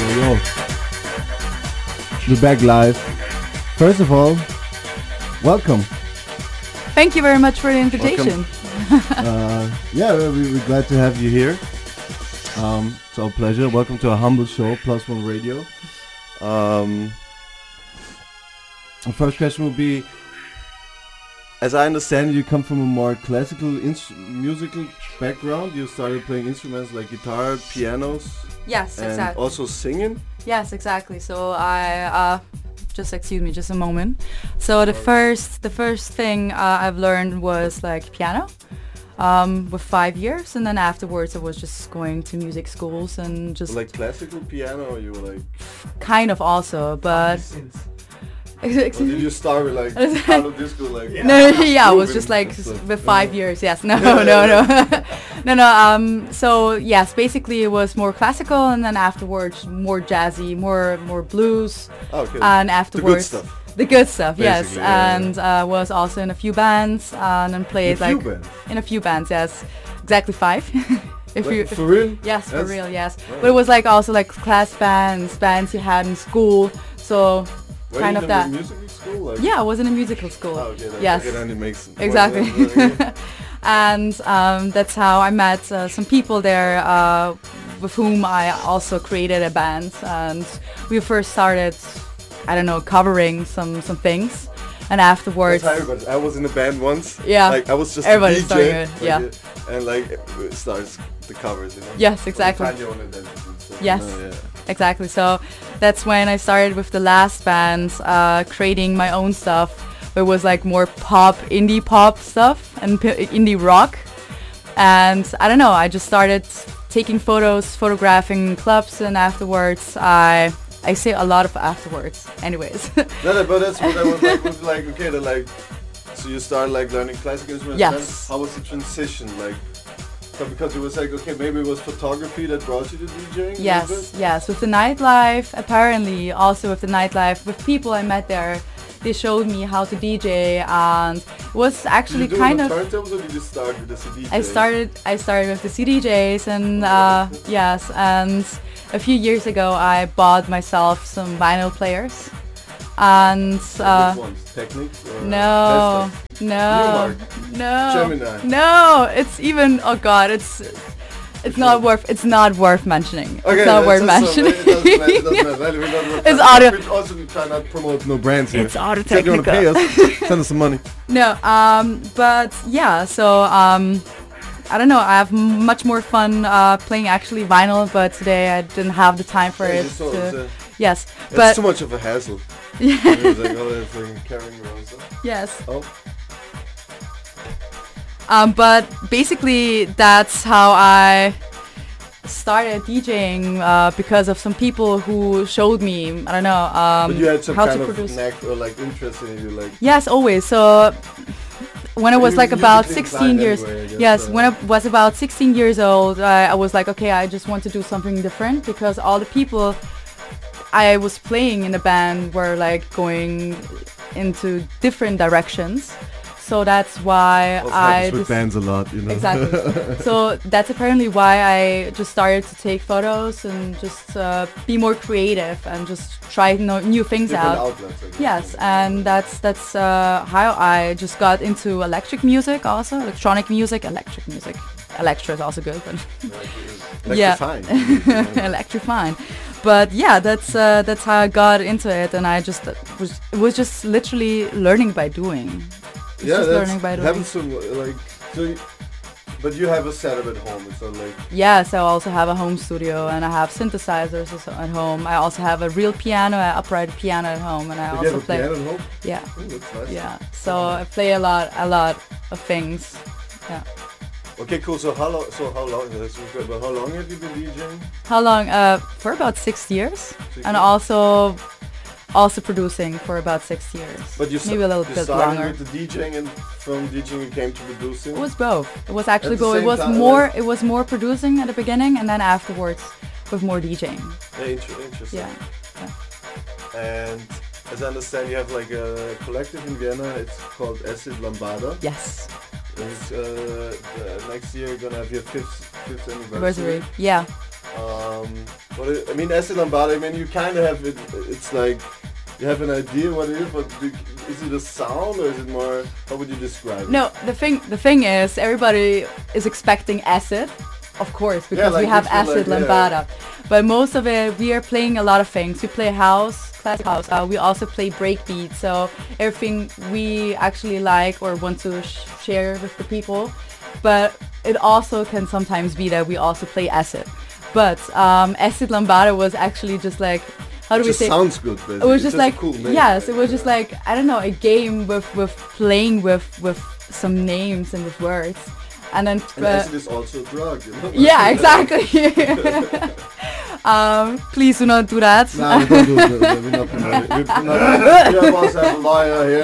Yo, we're back live. First of all, welcome. Thank you very much for the invitation. Yeah, we're glad to have you here. It's our pleasure. Welcome to our humble show, Plus One Radio. The first question will be, as I understand, you come from a more classical musical background. You started playing instruments like guitar, pianos. Yes, and exactly. also singing. Yes, exactly. So I just excuse me, just a moment. So the first thing I've learned was like piano, with 5 years, and then afterwards I was just going to music schools and just Like classical piano, or you were like? kind of also, but. Or did you start with like piano disco, like? No, yeah, it was grooving just like and stuff? with 5 years. Yes, no. No. So yes, basically it was more classical, and then afterwards more jazzy, more blues, Okay. and afterwards The good stuff. The good stuff, yes, Basically, yeah. and was also in a few bands, and then played In a few like bands? in a few bands. Yes, exactly 5. For real? Yes, for That's- real, yes. Right. But it was like also like class bands you had in school, so Were kind you of in that. a musical school? Like? Yeah, I was in a musical school. Oh, okay. Yes. Okay, then it makes sense. Exactly. Yeah. And that's how I met some people there with whom I also created a band, and we first started, I don't know, covering some things, and afterwards, That's how everybody. I was in a band once. Yeah. Like I was just Everybody's a DJ. starting it, like, yeah. And like it starts the covers, you know. Yes, exactly. Like Tanya on it and stuff, Yes. you know, yeah. Exactly. So that's when I started with the last band, creating my own stuff. It was like more indie pop stuff and indie rock. And I don't know, I just started taking photos, photographing clubs, and afterwards I say a lot of afterwards. Anyways. No, but that's what I was like. Was like okay, then like, so you started like learning classical instruments. Yes. Then how was the transition like? So because it was like okay, maybe it was photography that brought you to DJing. a little bit? Yes. With the nightlife, apparently, also with the nightlife, with people I met there, they showed me how to DJ, and it was actually Did you do kind it of. on turntables, or did you start with the CD? I started with the CDJs, and yes, and a few years ago I bought myself some vinyl players, and Which ones? Technic? Or no, Vestas? no, Newmark? no, Gemini? no. It's even, oh God, it's not worth mentioning. Okay, It's not worth that's mentioning. it doesn't matter. We're not It's audio. We also try not to promote no brands here. It's Audio If you want to pay Technica. us, send us some money. No, but yeah, so I don't know, I have much more fun playing actually vinyl, but today I didn't have the time for Yeah, it. you saw it, Yes, it's but too much of a hassle. yeah, It's like all that thing carrying around stuff. yes. Oh, But basically that's how I started DJing because of some people who showed me, I don't know, but you had some how kind to of produce. knack or like interest in it. You like. Yes, always. So when I was You like were about musically 16 years, inclined anyway, I yes, guess, when I was about 16 years old, I was like, okay, I just want to do something different, because all the people I was playing in the band were like going into different directions. So that's why Also I happens with just bands a lot, you know. exactly. So that's apparently why I just started to take photos and just be more creative and just try new things Different out. outlets, I guess. Yes, and that's how I just got into electric music, also electronic music, electric music. Electro is also good, but yeah, electrifying. But yeah, that's how I got into it, and I just was just literally learning by doing. It's Yeah, just that's learning by doing. having some like so. But you have a setup at home. It's not like Yes, I also have a home studio, and I have synthesizers also at home. I also have a real piano, an upright piano at home, and I you also have a play. piano at home. Yeah, Oh, that's nice. yeah. So I play a lot of things. Yeah. Okay, cool. So how long? That's really good. But how long have you been DJing? How long? For about 6 years, and also producing for about 6 years. But you maybe a little you bit started longer. with the DJing, and from DJing you came to producing. It was both. It was actually At the both. It same was time, more. like- It was more producing at the beginning, and then afterwards with more DJing. Yeah, interesting. Yeah. And as I understand, you have like a collective in Vienna. It's called Acid Lambada. Yes. It's, next year you're gonna have your fifth anniversary. Anniversary. Yeah. I mean, Acid Lambada. I mean, you kind of have it. It's like you have an idea what it is, but is it a sound or is it more? How would you describe it? No, the thing is, everybody is expecting acid, of course, because like we have literally, Acid Lambada. But most of it, we are playing a lot of things. We play house, classic house. We also play breakbeat. So everything we actually like or want to share with the people. But it also can sometimes be that we also play acid. But Acid Lambada was actually just like, how do we say? Sounds good. Basically. It was just like, a cool name, yes, it was just like, I don't know, a game with playing with some names and with words. And then acid is also a drug, you know? Yeah, exactly. Please do not do that. No, we don't do it. We're not promoting. We also have a lawyer here.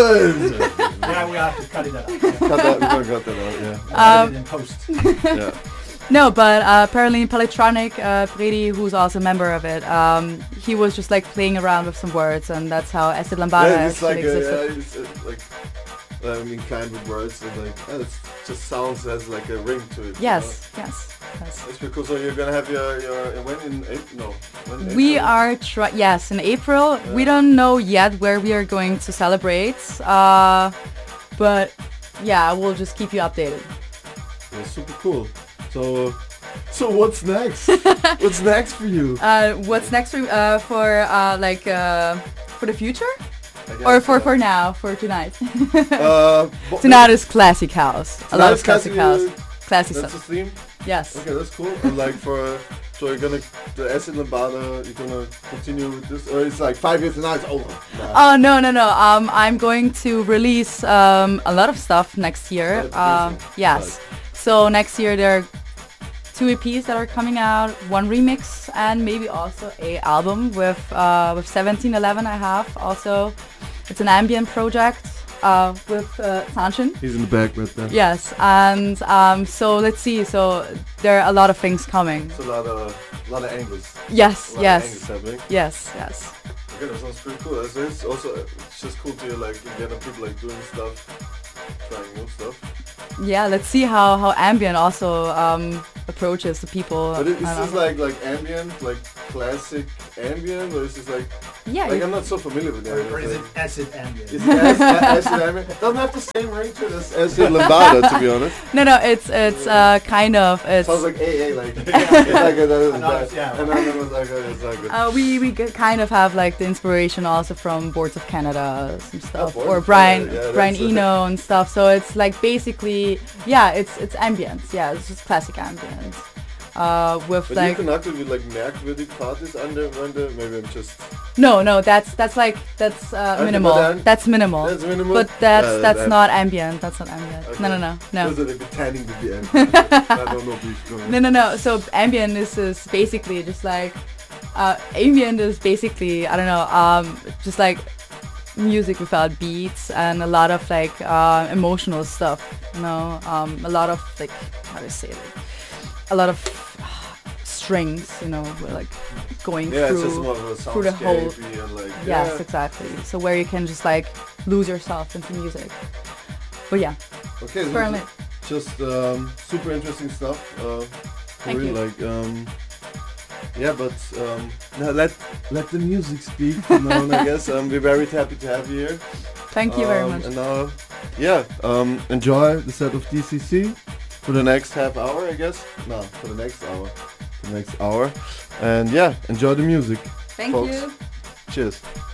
Yeah, we have to cut it out. Yeah. Cut that. We're gonna cut that out. Yeah. Cut it in post. Yeah. No, but apparently Paletronic, Freddy, who's also a member of it, he was just like playing around with some words, and that's how Acid Lambada It's like existed. it's like I mean, kind with words and like it just sounds has like a ring to it. Yes, yes, yes. That's pretty cool. So you're gonna have your when in April? No. When We April? are yes, in April. Yeah. We don't know yet where we are going to celebrate, but yeah, we'll just keep you updated. Yeah, super cool. So what's next? What's next for you? What's next for the future? I guess, Or for now, for tonight. but Tonight is classic house. A lot of Tonight's classic house. Classic That's the stuff. theme. Yes. Okay, that's cool. And like so you're gonna the Acid Lambada. You're gonna continue with this, or it's like 5 years and now it's over. Nah. Oh no. I'm going to release a lot of stuff next year. Yes. So next year there are 2 EPs that are coming out, 1 remix, and maybe also a album with 1711. I have also. It's an ambient project with Sanchin. He's in the back right there. Yes, and so let's see. So there are a lot of things coming. It's a lot of angles. Yes, A lot of yes, angles happening. yes, yes. Okay, that sounds pretty cool. So it's also it's just cool to like get people like doing stuff, trying new stuff. Yeah, let's see how ambient also approaches the people. But is I don't this know. like ambient, like classic ambient, or is this like Yeah, like I'm not so familiar with that. Or is it acid ambient? Is it acid ambient? Doesn't have the same ring to it as Acid Lambada, to be honest. no, it's kind of it's. Sounds like AA, like it's like Yeah. and then it was like it's like good. We kind of have like the inspiration also from Boards of Canada, some stuff, Boards or of Brian Canada, yeah, Brian that's- Eno and stuff. So it's like basically, yeah, it's ambience. Yeah, it's just classic ambience. With But like you connected with like merkwürdig parties under maybe I'm just no, that's minimal. then- That's minimal. that's minimal. But that's not ambient. That's not ambient. Okay. No. Those are the pretending to be ambient. I don't know if you've No. So ambient is basically just like ambient is basically, I don't know, just like music without beats and a lot of like emotional stuff. You know, a lot of like, how do I say it? A lot of strings. You know, like going Yeah, it's just through. more of a through the whole- soundscapey and like Yes, exactly. So where you can just like lose yourself into music. But yeah, Okay, so currently. just super interesting stuff. Thank really, you. like yeah, but now let the music speak. You know, and I guess we're very happy to have you here. Thank you very much. And now, yeah, enjoy the set of DCC for the next half hour, I guess. No, for the next hour. And yeah, enjoy the music. Thank folks. you. Cheers.